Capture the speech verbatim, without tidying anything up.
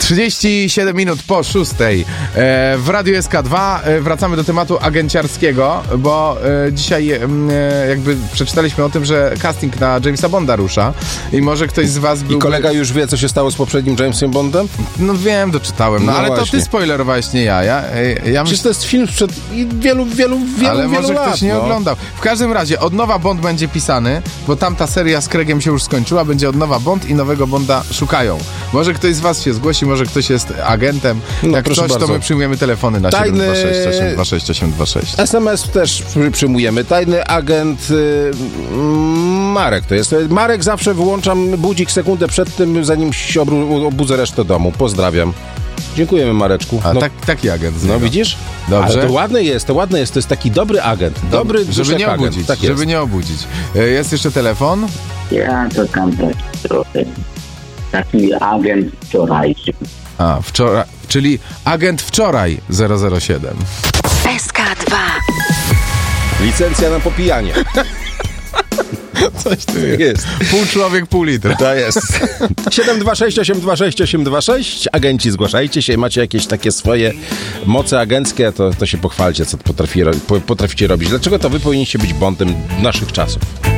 trzydzieści siedem minut po szóstej e, w Radiu S K dwa e, wracamy do tematu agenciarskiego, bo e, dzisiaj e, jakby przeczytaliśmy o tym, że casting na Jamesa Bonda rusza i może ktoś z was był... I kolega już wie, co się stało z poprzednim Jamesem Bondem? No wiem, doczytałem, no, no ale właśnie. To ty spoilerowałeś, nie ja. ja, ja Przecież to jest film sprzed wielu, wielu, wielu, ale wielu może lat, ktoś nie no. oglądał. W każdym razie od nowa Bond będzie pisany, bo tamta seria z Craigiem się już skończyła, będzie od nowa Bond i nowego Bonda szukają. Może ktoś z was się zgłosi, może ktoś jest agentem. No, jak coś, bardzo. to my przyjmujemy telefony na Tajny... siedem dwa sześć osiem dwa sześć osiem dwa sześć. S M S też przyjmujemy. Tajny agent y, Marek to jest. Marek, zawsze wyłączam budzik sekundę przed tym, zanim się obru- obudzę resztę domu. Pozdrawiam. Dziękujemy, Mareczku. A no, tak, taki agent. No widzisz? Dobrze. Ale to ładne jest, to ładne jest. To jest taki dobry agent. Dobry, żeby nie obudzić. Agent. Tak żeby jest. nie obudzić. Jest jeszcze telefon? Ja to tam trochę. Taki agent wczorajszy. A, wczoraj, czyli agent wczoraj zero zero siedem. S K dwa. Licencja na popijanie. Coś tu jest. jest. Pół człowiek, pół litra. To jest. siedem dwa sześć osiem dwa sześć osiem dwa sześć. Agenci, zgłaszajcie się. Macie jakieś takie swoje moce agenckie, to, to się pochwalcie, co potrafi, potraficie robić. Dlaczego to wy powinniście być Bondem naszych czasów?